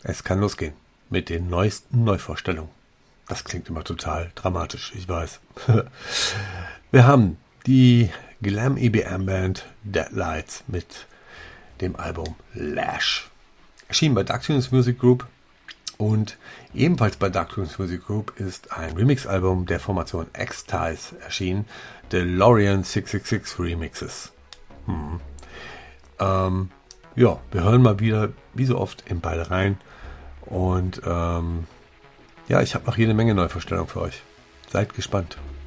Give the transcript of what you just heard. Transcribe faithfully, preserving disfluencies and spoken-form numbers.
Es kann losgehen mit den neuesten Neuvorstellungen. Das klingt immer total dramatisch, ich weiß. Wir haben die Glam-E B M-Band Deadlights mit dem Album Lash. Erschienen bei Darktunes Music Group. Und ebenfalls bei Darktunes Music Group ist ein Remix-Album der Formation X-Ties erschienen. DeLorean sechs sechs sechs Remixes. Hm. Ähm, ja, wir hören mal wieder, wie so oft, in beide rein. Und ähm, ja, ich habe noch jede Menge Neuvorstellungen für euch. Seid gespannt.